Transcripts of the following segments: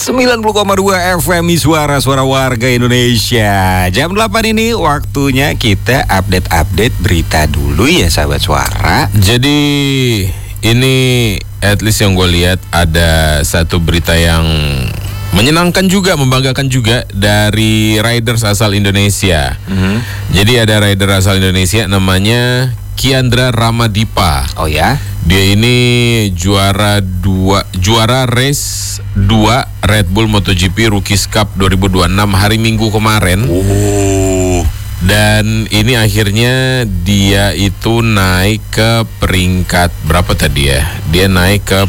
90,2 FM Suara Warga Indonesia. Jam 8 ini waktunya kita update berita dulu ya sahabat suara. Jadi ini at least yang gue lihat ada satu berita yang menyenangkan juga, membanggakan juga dari riders asal Indonesia. Jadi ada rider asal Indonesia namanya Kiandra Ramadipa. Oh ya? Dia ini juara race 2 Red Bull MotoGP Rookies Cup 2026 hari Minggu kemarin. Dan ini akhirnya dia itu naik ke peringkat berapa tadi ya? Dia naik ke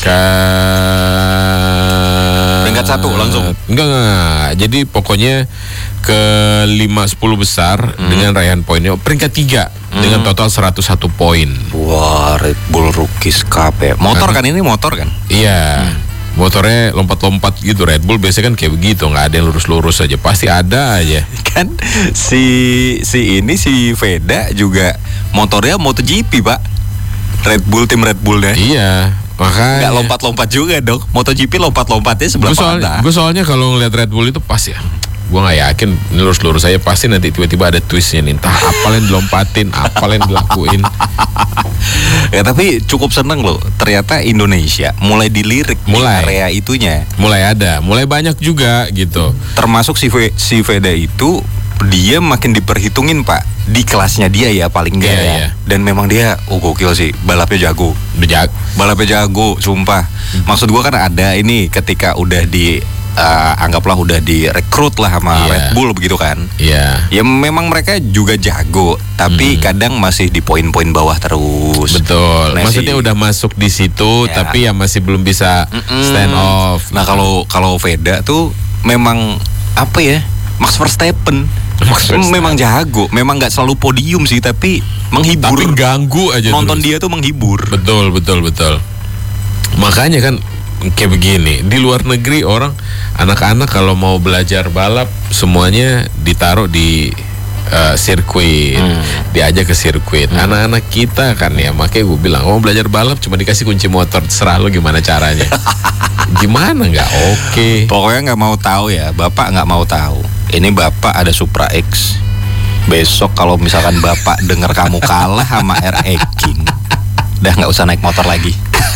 peringkat 1 langsung. Enggak. Jadi pokoknya ke 5-10 besar dengan raihan poinnya peringkat 3 dengan total 101 poin. Wah, Red Bull Rookies Cup ya. Motor kan ini motor kan? Iya. Motornya lompat-lompat gitu. Red Bull biasanya kan kayak begitu, nggak ada yang lurus-lurus aja, pasti ada aja. Kan si Veda juga motornya MotoGP, Pak. Tim Red Bullnya. Iya, makanya nggak lompat-lompat juga dong. MotoGP lompat-lompatnya sebelah mana? Gue soalnya kalau ngeliat Red Bull itu pas ya, gue nggak yakin ini lurus-lurus aja, pasti nanti tiba-tiba ada twistnya nih, entah apa yang dilompatin, apa yang dilakuin. Ya tapi cukup seneng loh, ternyata Indonesia mulai dilirik di area itunya. Mulai banyak juga gitu. Termasuk si Veda itu, dia makin diperhitungin Pak, di kelasnya dia ya paling enggak ya. Iya. Dan memang dia gokil sih, balapnya jago. Balapnya jago, sumpah. Maksud gua kan ada ini ketika udah anggaplah udah direkrut lah sama Red Bull begitu kan. Iya. Ya memang mereka juga jago, tapi kadang masih di poin-poin bawah terus. Betul. Maksudnya udah masuk di situ, tapi ya masih belum bisa stand off. Nah kalau Veda tuh memang apa ya? Max Verstappen. Memang jago, memang nggak selalu podium sih, tapi menghibur. Tapi ganggu aja. Nonton dia tuh menghibur. Betul. Makanya kan kayak begini, di luar negeri orang anak-anak kalau mau belajar balap semuanya ditaruh di sirkuit, diajak ke sirkuit. Anak-anak kita kan ya, makanya gue bilang mau belajar balap cuma dikasih kunci motor, terserah lo gimana caranya. Gimana nggak oke. Pokoknya nggak mau tahu ya, bapak nggak mau tahu. Ini bapak ada Supra X. Besok kalau misalkan bapak dengar kamu kalah sama RX King, udah nggak usah naik motor lagi.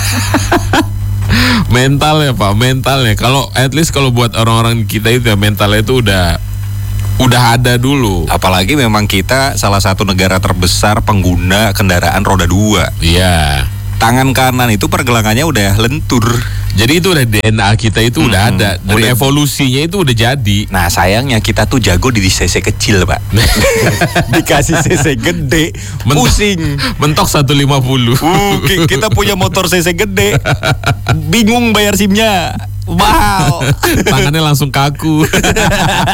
Mentalnya Pak, mentalnya. Kalau at least kalau buat orang-orang kita itu ya mentalnya itu udah ada dulu. Apalagi memang kita salah satu negara terbesar pengguna kendaraan roda 2. Iya. Tangan kanan itu pergelangannya udah lentur. Jadi itu udah DNA kita itu udah ada, dan evolusinya itu udah jadi. Nah sayangnya kita tuh jago di CC kecil Pak. Dikasih CC gede, pusing. Mentok 150. Kita punya motor CC gede, bingung bayar SIM-nya, mahal. Tangannya langsung kaku.